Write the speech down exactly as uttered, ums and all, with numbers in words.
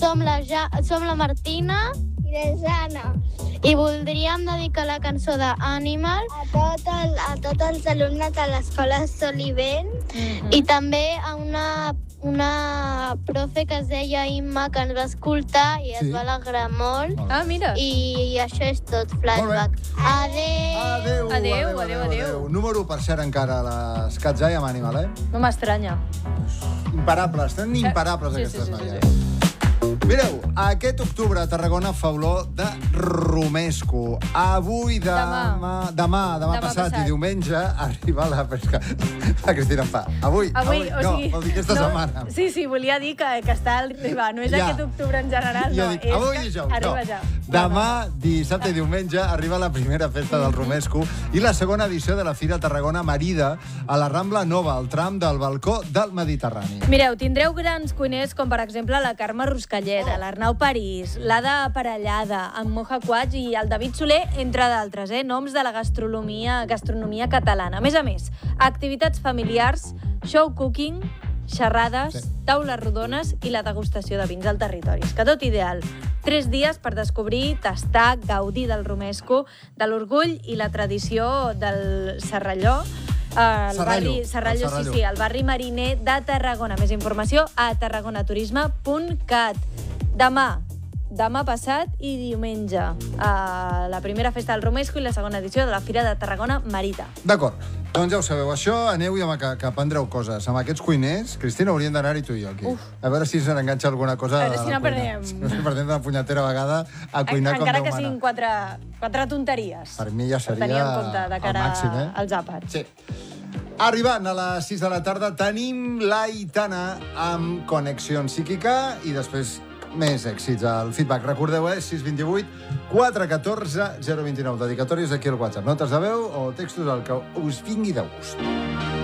som la, ja som la Martina i la Jana. i voldríem dedicar la cançó d'Animal A, tot el, a tots els alumnes de l'escola Solivent. mm-hmm. i també a una, una profe que es deia Imma, que ens va escoltar i Sí. es va alegrar molt. Ah, mira. I, I això és tot, Flashback. Adéu! Adéu, Adéu, adéu, adéu. Número per cert encara les Cat's Eye amb Animal, eh? No m'estranya. Imparables, tenen imparables Sí, sí, aquestes sí, sí, noies. Mireu, aquest octubre a Tarragona fa olor de romesco. Avui, demà, demà, demà, demà Demà passat, passat. i diumenge arriba la pesca. La Cristina em fa. Avui, Avui, o no, sigui... vol dir aquesta no, setmana. Sí, sí, volia dir que, que està arribant. No és Ja. aquest octubre en general, Jo no. dic, és avui que dijous, arriba no. ja. Demà, dissabte i diumenge, arriba la primera festa del romesco i la segona edició de la Fira Tarragona Marida a la Rambla Nova, al tram del balcó del Mediterrani. Mireu, tindreu grans cuiners com, per exemple, la Carme Ruscalleda, l'Arnau París, l'Ada Parellada, en Moja Quats i el David Soler, entre d'altres, eh? Noms de la gastronomia, gastronomia catalana. A més a més, activitats familiars, show cooking, xerrades, Sí. taules rodones i la degustació de vins al territori. És que tot ideal. Tres dies per descobrir, tastar, gaudir del romesco, de l'orgull i la tradició del Serralló, al Serrallo, barri el Serralló, sí, Serralló. sí, al barri mariner de Tarragona. Més informació a tarragonaturisme punt cat. Demà, demà passat i diumenge, a la primera festa del romesco i la segona edició de la Fira de Tarragona Marida. D'acord, doncs ja ho sabeu, això aneu i home, que, que aprendreu coses. Amb aquests cuiners, Cristina, hauríem d'anar-hi tu i jo aquí. Uf. A veure si se'n enganxa alguna cosa. A veure de si la no cuina. perdem. Si no perdem la punyetera vegada a cuinar En, com encara Déu que mana. siguin quatre, quatre tonteries. Per mi ja seria Tenir en compte de el cara màxim, eh? als àpats. Sí. Arribant a les sis de la tarda tenim l'Aitana amb Connexió Psíquica i després més èxits al feedback. Recordeu, eh? sis dos vuit quatre un quatre zero dos nou. Dedicatòries aquí al WhatsApp. Notes de veu o textos al que us vingui de gust.